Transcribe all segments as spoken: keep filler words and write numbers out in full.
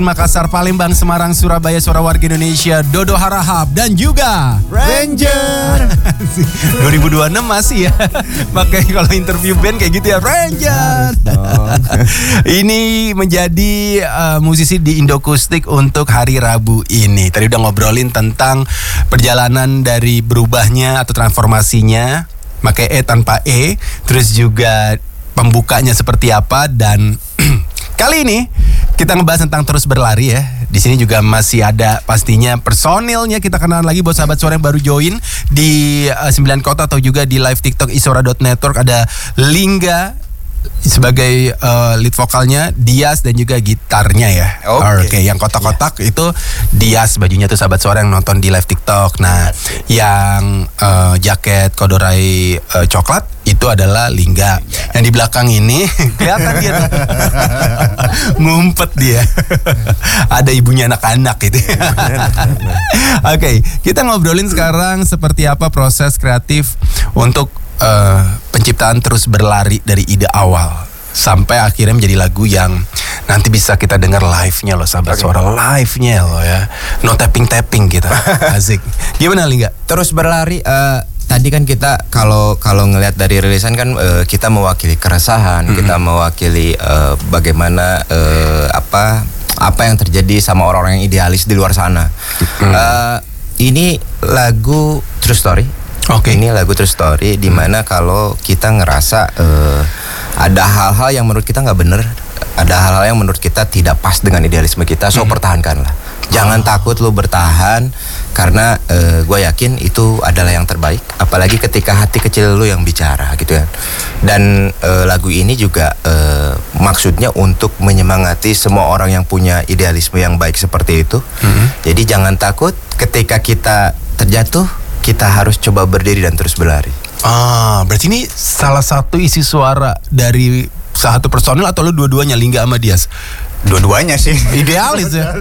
Makassar, Palembang, Semarang, Surabaya, suara warga Indonesia, Dodo Harahap dan juga Ranger. dua ribu dua puluh enam masih ya. Makanya kalau interview band kayak gitu ya, Ranger. Ini menjadi uh, musisi di Indokustik untuk hari Rabu ini. Tadi udah ngobrolin tentang perjalanan dari berubahnya atau transformasinya, pakai E tanpa E, terus juga pembukanya seperti apa, dan kali ini kita ngebahas tentang terus berlari ya. Di sini juga masih ada pastinya personilnya. Kita kenalan lagi buat sahabat suara yang baru join di uh, sembilan kota atau juga di live TikTok isora dot network. Ada Lingga sebagai uh, lead vokalnya, Dias dan juga gitarnya ya. Oke, okay. okay, yang kotak-kotak yeah. itu Dias bajunya tuh sahabat suara yang nonton di live TikTok. Nah, yang uh, jaket kodorai uh, coklat itu adalah Lingga. Yeah. Yang di belakang ini kelihatan dia tuh. Ngumpet dia. Ada ibunya anak-anak gitu. Oke, okay, kita ngobrolin sekarang seperti apa proses kreatif untuk Uh, penciptaan terus berlari dari ide awal sampai akhirnya menjadi lagu yang nanti bisa kita dengar live-nya loh sahabat okay. suara, live-nya loh ya, no tapping-tapping gitu. Asik. Gimana Lingga? Terus berlari uh, tadi kan kita kalau kalau ngelihat dari rilisan kan uh, kita mewakili keresahan, mm-hmm. kita mewakili uh, bagaimana uh, apa apa yang terjadi sama orang-orang yang idealis di luar sana. Mm-hmm. Uh, ini lagu True Story. Oke, okay. Ini lagu True Story di mana hmm. kalau kita ngerasa uh, ada hal-hal yang menurut kita nggak bener, ada hal-hal yang menurut kita tidak pas dengan idealisme kita, so hmm. pertahankanlah. Jangan oh. takut lu bertahan, karena uh, gue yakin itu adalah yang terbaik. Apalagi ketika hati kecil lu yang bicara, gitu ya. Dan uh, lagu ini juga uh, maksudnya untuk menyemangati semua orang yang punya idealisme yang baik seperti itu. Hmm. Jadi jangan takut ketika kita terjatuh, kita harus coba berdiri dan terus berlari. Ah, berarti ini salah satu isi suara dari satu personil atau lu dua-duanya, Lingga sama Dias? Dua-duanya sih. Idealis ya.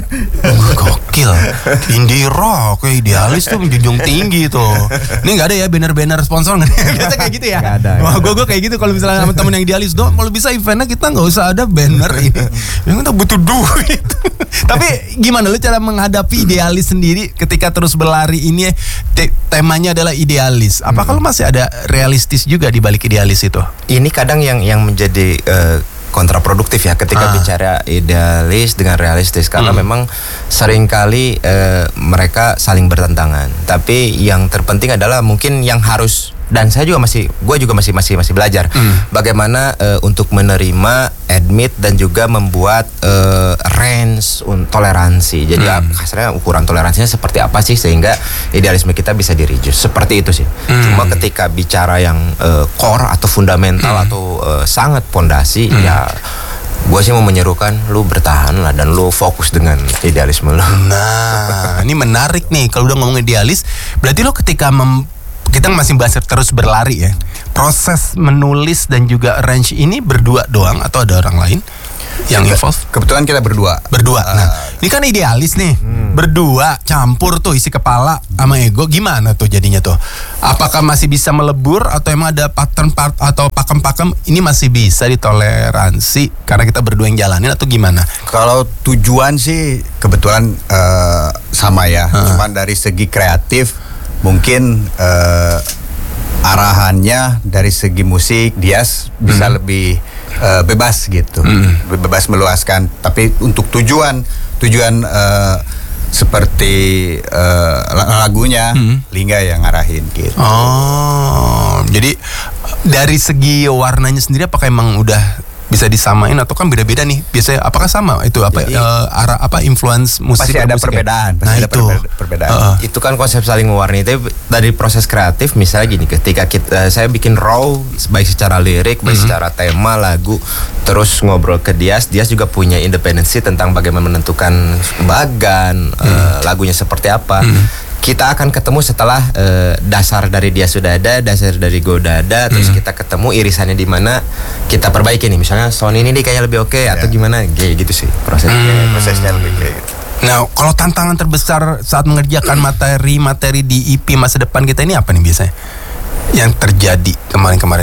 Gokil. Indie rock, kayak idealis tuh menjunjung tinggi tuh. Ini nggak ada ya banner-banner sponsor nggak? Biasa kayak gitu ya. Nggak ada. Wah, gue gue kayak gitu kalau misalnya sama temen yang idealis dong. Kalau bisa eventnya kita nggak usah ada banner ini. Yang kita butuh duit. Tapi gimana lu cara menghadapi idealis sendiri ketika terus berlari ini? Te- temanya adalah idealis. Apakah hmm. lu masih ada realistis juga di balik idealis itu? Ini kadang yang yang menjadi uh, kontraproduktif ya ketika ah. bicara idealis dengan realistis, karena hmm. memang seringkali uh, mereka saling bertentangan. Tapi yang terpenting adalah mungkin yang harus, dan saya juga masih, gue juga masih masih masih belajar hmm. bagaimana uh, untuk menerima, admit dan juga membuat uh, range un- toleransi. Jadi hmm. kasarnya ukuran toleransinya seperti apa sih sehingga idealisme kita bisa direduce. Seperti itu sih. Hmm. Cuma ketika bicara yang uh, core atau fundamental hmm. atau uh, sangat pondasi, hmm. ya gue sih mau menyerukan lu bertahan lah dan lu fokus dengan idealisme lu. Nah, ini menarik nih kalau udah ngomong idealis. Berarti lu ketika mem- kita masih bahas terus berlari ya. Proses menulis dan juga arrange ini berdua doang atau ada orang lain yang involved? Kebetulan kita berdua. Berdua. Uh, nah, ini kan idealis nih. Hmm. Berdua campur tuh isi kepala sama ego, gimana tuh jadinya tuh? Apakah masih bisa melebur atau emang ada pattern part atau pakem-pakem ini masih bisa ditoleransi karena kita berdua yang jalanin atau gimana? Kalau tujuan sih kebetulan uh, sama ya. Uh. Cuman dari segi kreatif mungkin uh, arahannya dari segi musik Dias bisa mm. lebih uh, bebas gitu, mm. bebas meluaskan. Tapi untuk tujuan tujuan uh, seperti uh, lagunya mm. Lingga yang ngarahin gitu. Oh, jadi dari segi warnanya sendiri apakah emang udah bisa disamain atau kan beda-beda nih biasanya? Apakah sama itu apa ya, uh, arah apa influence musik? Pasti ada musik perbedaan, ya? pasti Nah, ada itu. perbedaan. Uh, uh. Itu kan konsep saling mewarnai. Tapi dari proses kreatif misalnya gini, ketika kita, saya bikin raw baik secara lirik, baik mm-hmm. secara tema lagu, terus ngobrol ke Dias, Dias juga punya independensi tentang bagaimana menentukan bagan, mm. uh, lagunya seperti apa. Mm. Kita akan ketemu setelah uh, dasar dari dia sudah ada, dasar dari gue udah ada, terus hmm. kita ketemu irisannya di mana kita perbaiki nih. Misalnya sound ini nih kayaknya lebih oke okay, yeah. atau gimana, kayak gitu sih prosesnya. Hmm. Prosesnya lebih kayak gitu. Nah, kalau tantangan terbesar saat mengerjakan materi-materi di E P masa depan kita ini apa nih biasanya? Yang terjadi kemarin-kemarin ini?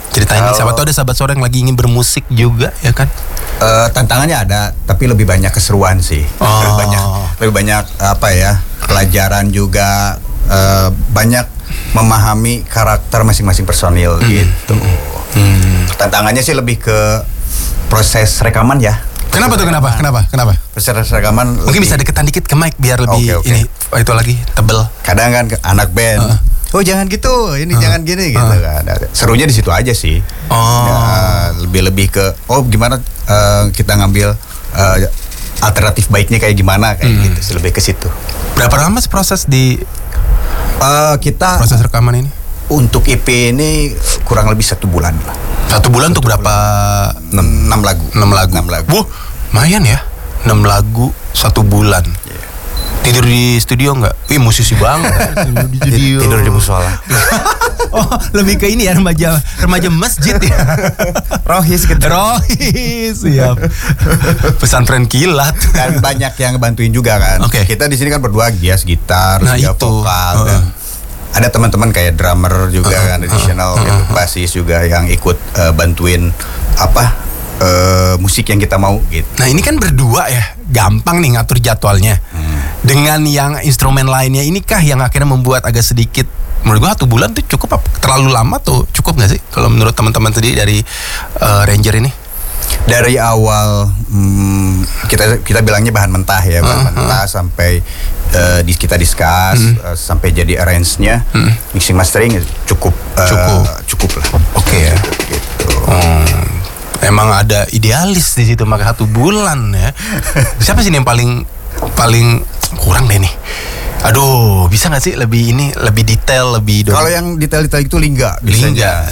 Ceritain nih, siapa tahu ada sahabat suara yang lagi ingin bermusik juga ya kan? Uh, tantangannya ada, tapi lebih banyak keseruan sih. Oh. Lebih banyak, lebih banyak apa ya, pelajaran juga, uh, banyak memahami karakter masing-masing personil hmm. gitu. Hmm. Tantangannya sih lebih ke proses rekaman ya. Kenapa tuh? Kenapa? Kenapa? Kenapa? Proses rekaman. Mungkin lebih, bisa deketan dikit ke mic biar lebih okay, okay. ini oh, itu lagi tebel. Kadang kan anak band. Uh. Oh jangan gitu, ini uh. jangan gini gitu uh. kan. Serunya di situ aja sih. Oh. Ya, lebih-lebih ke oh gimana uh, kita ngambil uh, alternatif baiknya kayak gimana kayak hmm. gitu. Lebih ke situ. Berapa lama sih proses di uh, kita proses rekaman ini? Untuk E P ini kurang lebih satu bulan lah. Satu bulan untuk berapa? Enam lagu. Enam lagu. Enam lagu. Wah, lumayan ya. Enam lagu satu bulan. Yeah. Tidur di studio nggak? Wih, musisi banget. Tidur di studio. Tidur di musola. Oh, lebih ke ini ya, remaja remaja masjid ya. Rohis gitu. Rohis, siap. Pesantren kilat. Dan banyak yang bantuin juga kan. Okay. Kita di sini kan berdua gias, gitar, nah, dia itu. vokal uh. dan ada teman-teman kayak drummer juga uh, kan, additional uh, uh, uh, basis juga yang ikut uh, bantuin apa uh, musik yang kita mau gitu. Nah ini kan berdua ya, gampang nih ngatur jadwalnya. Hmm. Dengan yang instrumen lainnya ini kah yang akhirnya membuat agak sedikit, menurut gua satu bulan tuh cukup apa? Terlalu lama tuh cukup nggak sih? Kalau menurut teman-teman tadi dari uh, Ranger ini? Dari awal hmm, kita kita bilangnya bahan mentah ya, bahan uh, mentah uh. sampai uh, di, kita discuss hmm. uh, sampai jadi arrange-nya, hmm. mixing mastering cukup uh, cukup cukup lah. Oke okay, ya. Gitu. Hmm. Emang ada idealis di situ, maka satu bulan ya. Siapa sih yang paling paling kurang deh nih? Aduh, bisa nggak sih lebih ini lebih detail lebih? Kalau yang detail-detail itu Lingga, Lingga.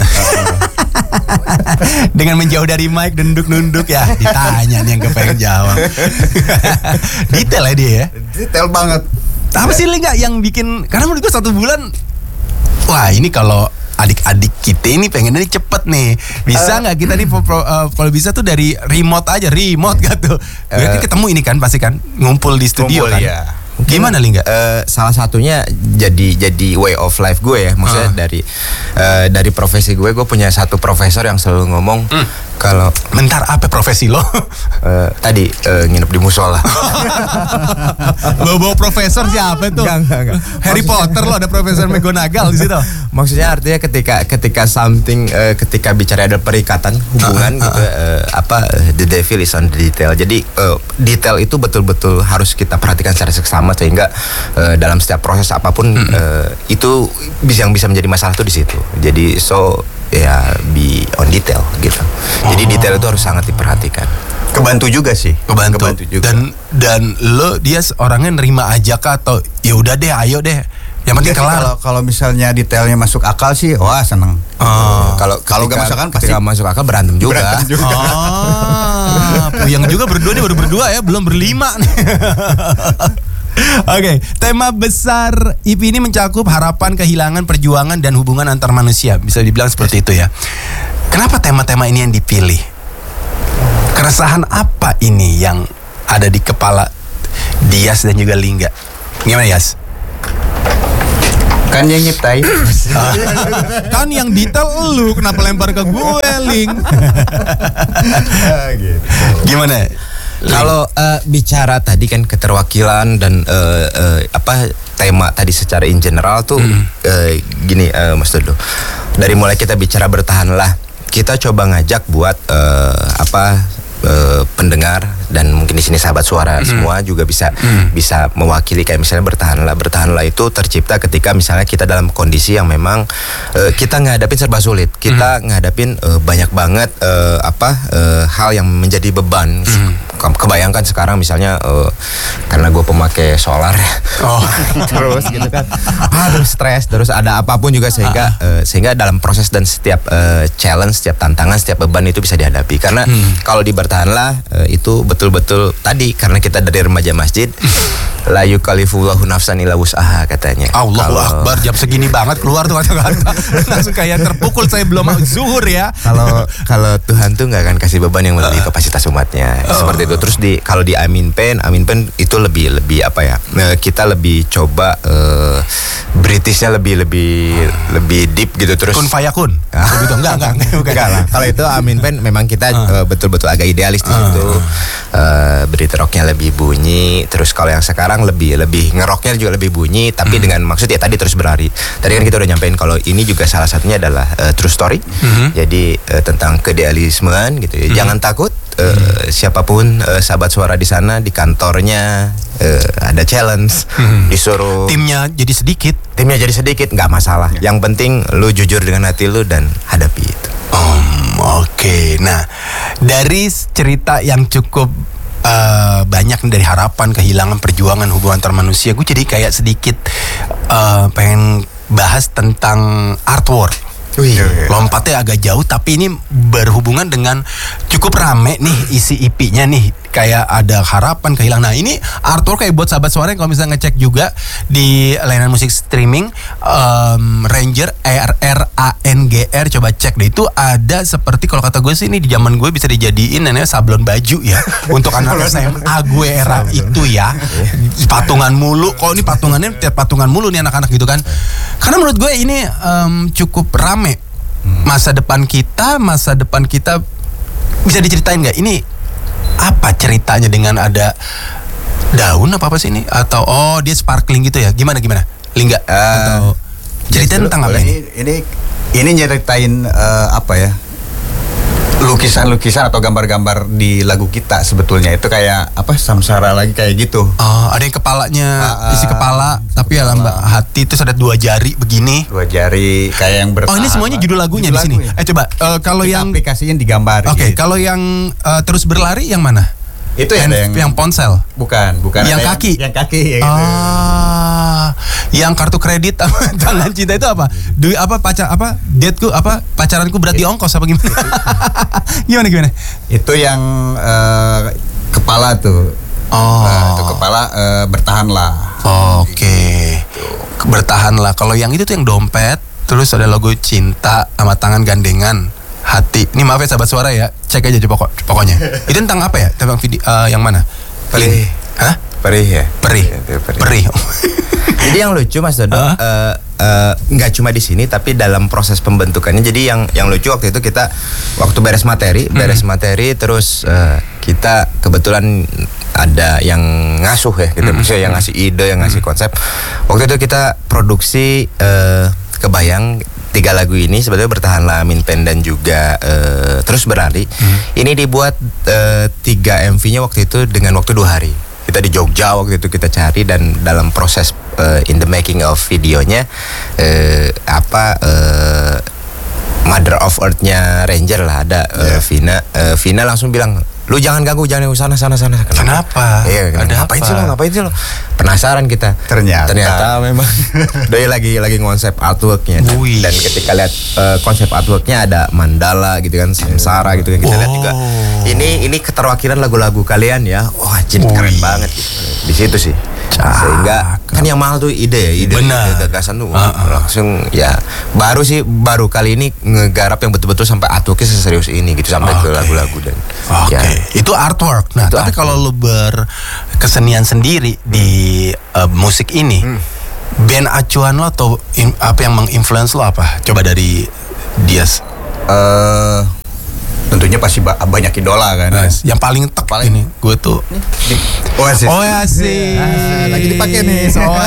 Dengan menjauh dari mic, nunduk-nunduk ya, ditanya nih yang kepengen jawab. Detail ya dia ya. Detail banget. Apa sih Lingga yang bikin? Karena menurut gue satu bulan, wah ini kalau adik-adik kita ini pengen ini cepet nih, bisa nggak uh, kita nih uh, kalau bisa tuh dari remote aja, remote gitu. Berarti uh, ketemu ini kan pasti kan ngumpul di studio ngumpul, kan. Ya. Gimana Lingga? Uh, salah satunya jadi jadi way of life gue ya, maksudnya uh. dari uh, dari profesi gue, gue punya satu profesor yang selalu ngomong hmm. kalau bentar apa profesi lo? uh, tadi uh, nginep di musola. Bawa profesor siapa tuh? Enggak, enggak, enggak. Harry Maksudnya, Potter lo ada Profesor McGonagall di situ. Maksudnya artinya ketika ketika something uh, ketika bicara ada perikatan hubungan uh, uh, gitu uh. Uh, apa uh, the devil is on the detail. Jadi uh, detail itu betul-betul harus kita perhatikan secara seksama sehingga uh, dalam setiap proses apapun hmm. uh, itu bisa yang bisa menjadi masalah tuh di situ. Jadi so ya be on detail gitu. Oh. Jadi detail itu harus sangat diperhatikan. Kebantu juga sih. Kebantu. Kebantu juga. Dan dan lo dia orangnya nerima aja kah atau ya udah deh ayo deh. Yang penting kelar. Kalau kalau misalnya detailnya masuk akal sih, wah seneng. Oh. Kalau kalau nggak masuk akal pasti nggak masuk akal berantem juga. Berantem juga. Oh. Puyeng juga berdua nih, baru berdua ya, belum berlima nih. Oke, okay, tema besar I P ini mencakup harapan, kehilangan, perjuangan, dan hubungan antar manusia. Bisa dibilang seperti itu ya. Kenapa tema-tema ini yang dipilih? Keresahan apa ini yang ada di kepala Dias dan juga Lingga? Gimana Yas? Kan yang nyiptain. Kan yang detail lu, kenapa lempar ke gue, Ling? Gimana? Kalau uh, bicara tadi kan keterwakilan dan uh, uh, apa tema tadi secara in general tuh hmm. uh, gini uh, Mas Dodo. Dari mulai kita bicara bertahanlah, kita coba ngajak buat uh, apa uh, pendengar dan mungkin di sini sahabat suara hmm. semua juga bisa hmm. bisa mewakili kayak misalnya bertahanlah. Bertahanlah itu tercipta ketika misalnya kita dalam kondisi yang memang uh, kita ngadapin serba sulit. Kita hmm. ngadapin uh, banyak banget uh, apa uh, hal yang menjadi beban. Hmm. Kebayangkan sekarang misalnya uh, karena gue pemakai solar oh. terus gitu kan aduh stres terus ada apapun juga sehingga uh, sehingga dalam proses dan setiap uh, challenge, setiap tantangan, setiap beban itu bisa dihadapi karena hmm. kalau di bertahanlah uh, itu betul-betul tadi karena kita dari remaja masjid la yukallifullahu nafsan illa wus'aha katanya. Allahu Akbar, jam segini banget keluar tuh kata-kata. Langsung kayak terpukul, saya belum zuhur ya. Kalau kalau Tuhan tuh nggak akan kasih beban yang melebihi kapasitas umatnya. Oh. Seperti itu. Terus di kalau di Amin Pen, Amin Pen itu lebih lebih apa ya? Kita lebih coba uh, Britishnya lebih lebih lebih deep gitu terus. Kun fayakun. Begitu enggak enggak enggak. Enggak lah. Kalau itu Amin Pen memang kita uh, betul-betul agak idealis di situ. Uh, Brit rocknya lebih bunyi. Terus kalau yang sekarang lebih lebih ngeroknya juga lebih bunyi, tapi hmm. dengan maksud ya tadi terus berlari. Tadi kan kita udah nyampein kalau ini juga salah satunya adalah uh, true story. Hmm. Jadi uh, tentang keidealismean gitu ya. Hmm. Jangan takut. Uh, hmm. Siapapun uh, sahabat suara di sana di kantornya uh, ada challenge, hmm. disuruh timnya jadi sedikit, timnya jadi sedikit nggak masalah. Ya. Yang penting lu jujur dengan hati lu dan hadapi itu. Um, Oke, okay. Nah dari cerita yang cukup uh, banyak dari harapan, kehilangan, perjuangan, hubungan antar manusia, gue jadi kayak sedikit uh, pengen bahas tentang artwork. Wih, lompatnya agak jauh, tapi ini berhubungan dengan cukup rame nih isi I P-nya nih. Kayak ada harapan, kehilangan. Nah ini artwork kayak buat sahabat suara yang kalau misalnya ngecek juga di layanan musik streaming um, Ranger R R A N G R, coba cek deh. Itu ada seperti kalau kata gue sih ini di zaman gue bisa dijadiin namanya sablon baju ya. Untuk anak S M A gue era itu ya. Patungan mulu. Kok ini patungannya tiap patungan mulu nih anak-anak gitu kan. Karena menurut gue ini um, cukup rame. Masa depan kita, masa depan kita bisa diceritain nggak? Ini apa ceritanya dengan ada daun apa apa sih ini? Atau oh dia sparkling gitu ya? Gimana gimana? Lingga? Uh, Atau cerita tentang apa ini? Ini ini nyeritain uh, apa ya? Lukisan-lukisan atau gambar-gambar di lagu kita sebetulnya itu kayak apa samsara lagi kayak gitu. Oh, ada yang kepalanya uh, isi kepala tapi ya lambak hati itu ada dua jari begini. Dua jari kayak yang bertahan. Oh, ini semuanya judul lagunya judul di sini. Lagu ya? Eh coba uh, kalau yang aplikasinya digambar. Oke, okay, gitu. Kalau yang uh, terus berlari yang mana? Itu yang, yang, yang yang ponsel. Bukan, bukan. Yang kaki. Yang, yang kaki ya gitu. Ah, yang kartu kredit apa tangan cinta itu apa? Duit apa pacar apa? Dateku apa? Pacaranku berat di ongkos apa gimana? gimana gimana? Itu yang uh, kepala tuh. Oh. Uh, itu kepala uh, bertahanlah. Oke. Okay. Bertahanlah. Kalau yang itu tuh yang dompet, terus ada logo cinta sama tangan gandengan. Hati. Ini maaf ya sahabat suara ya, cek aja pokok pokoknya. Itu tentang apa ya? Tentang video uh, yang mana? Perih. Hah? Perih ya. Perih. Ya, perih. Perih. Jadi yang lucu Mas Dodo, uh? uh, uh, nggak cuma di sini tapi dalam proses pembentukannya. Jadi yang yang lucu waktu itu kita waktu beres materi, beres hmm. materi terus uh, kita kebetulan ada yang ngasuh ya, kita bisa hmm. yang ngasih ide, yang ngasih konsep. Waktu itu kita produksi uh, kebayang tiga lagu ini sebetulnya bertahanlah Amin Pen dan juga uh, terus berlari. Hmm. Ini dibuat uh, tiga M V-nya waktu itu dengan waktu dua hari. Kita di Jogja waktu itu kita cari dan dalam proses uh, in the making of videonya uh, apa uh, Mother of Earth-nya Ranger lah ada uh, yeah. Vina. Uh, Vina langsung bilang, lu jangan ganggu, jangan sana sana sana. Kenapa? Kenapa? Iya, ada ngapain apa? sih lo? Ngapain sih lo? Penasaran kita. Ternyata, ternyata memang Doi lagi lagi konsep artworknya dan, dan ketika lihat uh, konsep artworknya ada mandala gitu kan, samsara gitu kan kita oh. lihat juga. Ini ini keterwakilan lagu-lagu kalian ya. Wah, jadi keren banget gitu. Di situ sih. Sehingga kan yang mahal tuh ide ya, ide, ide gagasan tuh uh, uh. langsung ya baru sih baru kali ini ngegarap yang betul-betul sampai artworknya seserius ini gitu sampai okay. ke lagu-lagu dan Oke, okay. ya. Itu artwork. Nah, itu tapi kalau lu berkesenian sendiri di uh, musik ini, hmm. band acuan lo atau in, apa yang menginfluence lo apa? Coba dari Dias. Uh, tentunya pasti ba- banyak idola kan. Nice. Yang paling tek paling ini, gue tuh Oasis. Oasis. Ah, lagi dipakai nih.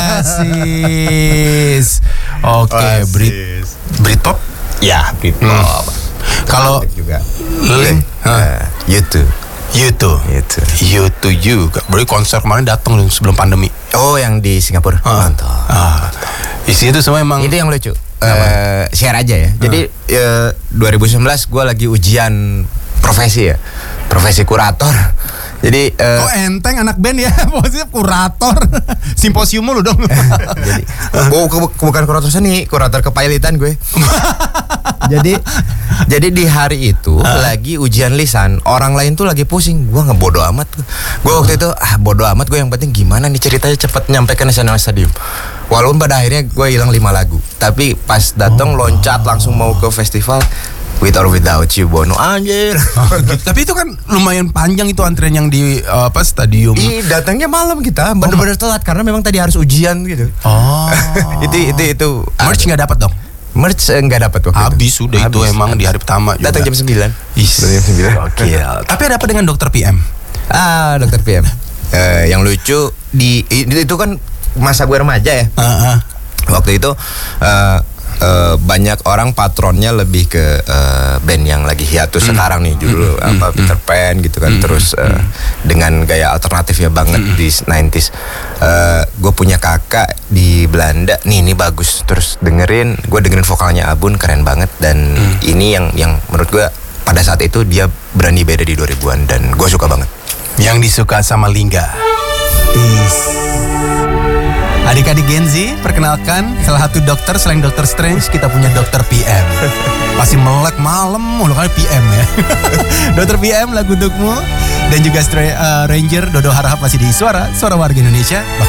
Oasis. Oke, okay. Brit Britpop? Ya, Britpop. Hmm. Kalau juga Lin, uh, YouTube, YouTube, YouTube, YouTube juga. Berarti konser kemarin datang sebelum pandemi. Oh, yang di Singapura. Uh, Mantap. Uh, isinya itu semua emang. Itu yang lucu. Uh, share aja ya. Uh. Jadi uh, dua ribu sembilan belas gue lagi ujian profesi ya, profesi kurator. Jadi uh, oh enteng anak band ya, posisi kurator simposium lu dong. Jadi oh, bukan kurator seni, kurator kepailitan gue. jadi jadi di hari itu uh. lagi ujian lisan, orang lain tuh lagi pusing, gue ngebodo amat. Gue waktu itu ah bodo amat, gue yang penting gimana nih ceritanya cepet nyampe ke National Stadium. Walaupun pada akhirnya gue hilang lima lagu, tapi pas datang oh. loncat langsung mau ke festival. With or without you, Bono, anjir. Oh, gitu. Tapi itu kan lumayan panjang itu antrian yang di uh, apa stadium. Ih, datangnya malam kita, bener-bener telat karena memang tadi harus ujian gitu. Oh. itu itu itu. Merch nggak dapat dong? Merch nggak dapat waktu habis itu. Sudah habis, itu emang habis. Di hari pertama. Datang jam sembilan. Is. jam sembilan. Oke. Tapi ada apa dengan dokter P M? Ah, dokter P M. uh, yang lucu di itu kan masa gue remaja ya. Uh-huh. Waktu itu. Uh, Uh, banyak orang patronnya lebih ke uh, band yang lagi hiatus mm. sekarang nih dulu mm. apa mm. Peter Pan gitu kan mm. terus uh, mm. dengan gaya alternatifnya banget mm. di nineties. Uh, gue punya kakak di Belanda nih, ini bagus, terus dengerin, gue dengerin vokalnya Abun keren banget dan mm. ini yang yang menurut gue pada saat itu dia berani beda di dua ribuan dan gue suka banget. Yang disuka sama Lingga. Is. Adik-adik Gen Z, perkenalkan salah satu dokter selain Dokter Strange, kita punya Dokter P M. Pasti melek malam mulu kali P M ya. Dokter P M lagu untukmu. Dan juga Stray, uh, Ranger Dodo Harahap masih di Suara, Suara Warga Indonesia. Bakal